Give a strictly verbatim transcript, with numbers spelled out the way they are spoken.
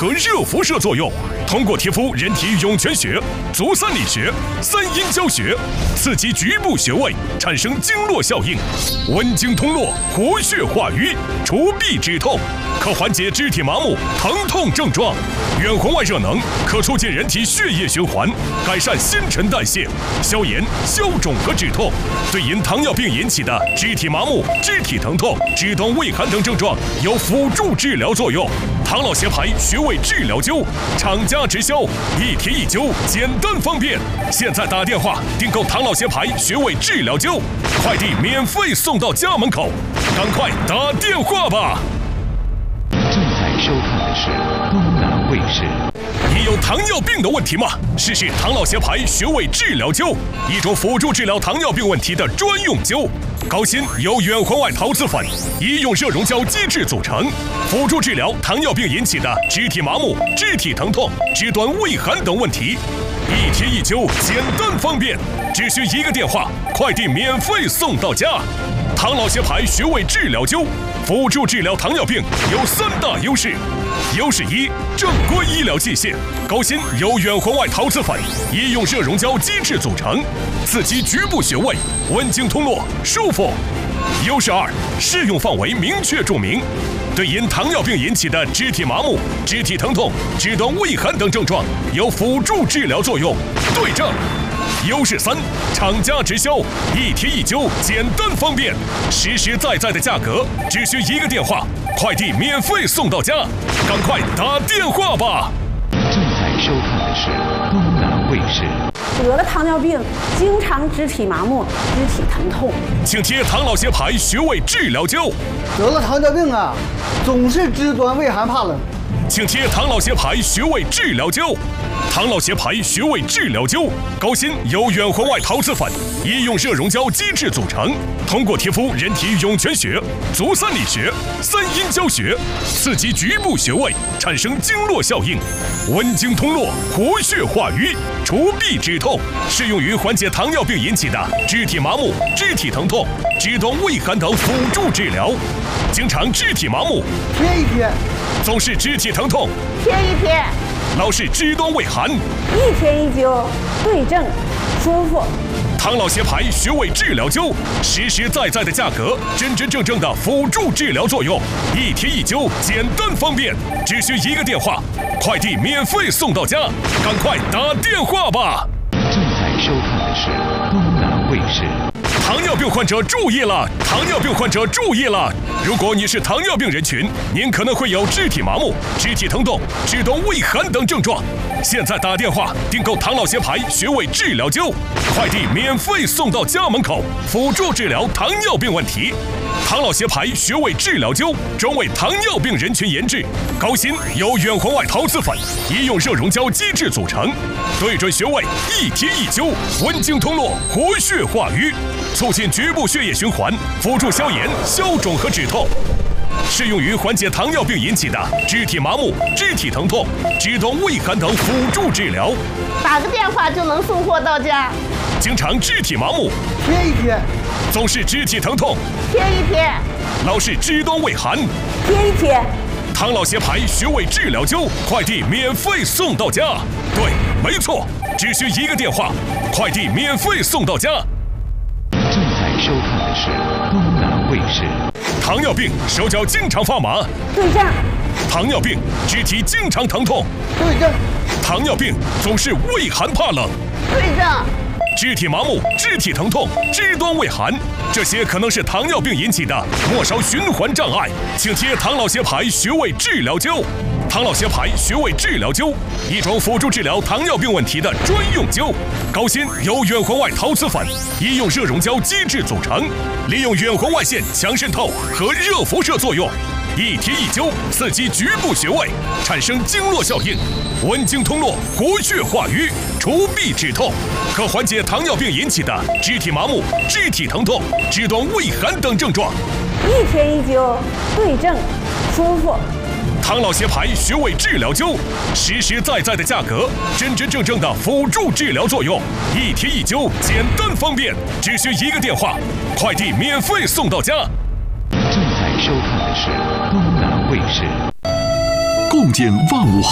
和热辐射作用，通过贴敷人体涌泉穴、足三里穴、三阴交穴，刺激局部穴位，产生经络效应，温经通络，活血化瘀，除痹止痛，可缓解肢体麻木、疼痛症状。远红外热能可促进人体血液循环，改善新陈代谢，消炎、消肿和止痛。对因糖尿病引起的肢体麻木、肢体疼痛、肢端畏寒等症状有辅助治疗作用。唐老协牌穴位治疗灸，厂家直销，一贴一灸，简单方便。现在打电话订购唐老协牌穴位治疗灸，快递免费送到家门口，赶快打电话吧！ 正在收看的是东南卫视。 你有糖尿病的问题吗？试试唐老协牌穴位治疗灸，一种辅助治疗糖尿病问题的专用灸。高锌由远红外陶瓷粉、医用热溶胶基质组成，辅助治疗糖尿病引起的肢体麻木、肢体疼痛、肢端畏寒等问题。一贴一灸，简单方便，只需一个电话，快递免费送到家。唐老协牌穴位治疗灸，辅助治疗糖尿病有三大优势。优势一：正规医疗器械，高锌由远红外陶瓷粉、医用热溶胶基质组成，刺激局部穴位，温经通络，舒服。优势二：适用范围明确注明，对因糖尿病引起的肢体麻木、肢体疼痛、肢端畏寒等症状有辅助治疗作用。对症。优势三：厂家直销，一贴一灸，简单方便，实实在在的价格，只需一个电话，快递免费送到家，赶快打电话吧！ 正在收看的是东南卫视。 得了糖尿病，经常肢体麻木、肢体疼痛， 请贴唐老协牌穴位治疗灸。 得了糖尿病啊，总是肢端畏寒怕冷， 请贴唐老协牌穴位治疗灸。唐老协牌穴位治疗灸，高锌由远红外陶瓷粉、医用热溶胶基质组成，通过贴敷人体涌泉穴、足三里穴、三阴交穴，刺激局部穴位，产生经络效应，温经通络，活血化瘀，除痹止痛，适用于缓解糖尿病引起的肢体麻木、肢体疼痛、肢端畏寒等辅助治疗。经常肢体麻木， 贴一贴； 总是肢体疼痛， 贴一贴； 老是肢端畏寒， 一贴一灸，对症，舒服。 唐老协牌穴位治疗灸，实实在在的价格，真真正正的辅助治疗作用，一贴一灸，简单方便，只需一个电话，快递免费送到家，赶快打电话吧！ 正在收看的是东南卫视。 糖尿病患者注意了！糖尿病患者注意了！如果你是糖尿病人群，您可能会有肢体麻木、肢体疼痛、肢端畏寒等症状。现在打电话订购唐老协牌穴位治疗灸，快递免费送到家门口，辅助治疗糖尿病问题。唐老协牌穴位治疗灸专为糖尿病人群研制，高锌由远红外陶瓷粉、医用热溶胶基质组成，对准穴位一贴一灸，温经通络，活血化瘀，促进局部血液循环，辅助消炎、消肿和止痛。适用于缓解糖尿病引起的肢体麻木、肢体疼痛、肢端畏寒等辅助治疗。 打个电话就能送货到家。 经常肢体麻木， 贴一贴； 总是肢体疼痛， 贴一贴； 老是肢端畏寒， 贴一贴。 唐老协牌穴位治疗灸，快递免费送到家。对，没错，只需一个电话，快递免费送到家。 正在收看的是东南卫视。 糖尿病手脚经常发麻， 对症。 糖尿病肢体经常疼痛， 对症。 糖尿病总是畏寒怕冷， 对症。 肢体麻木、肢体疼痛、肢端畏寒，这些可能是糖尿病引起的末梢循环障碍，请贴唐老协牌穴位治疗灸。唐老协牌穴位治疗灸，一种辅助治疗糖尿病问题的专用灸，高锌由远红外陶瓷粉、医用热溶胶基质组成，利用远红外线强渗透和热辐射作用，一贴一灸，刺激局部穴位，产生经络效应，温经通络，活血化瘀，除痹止痛，可缓解糖尿病引起的肢体麻木、肢体疼痛、肢端畏寒等症状。 一贴一灸，对症，舒服。 唐老协牌穴位治疗灸，实实在在的价格，真真正正的辅助治疗作用，一贴一灸，简单方便，只需一个电话，快递免费送到家。 正在收看的是东南卫视。 共建万物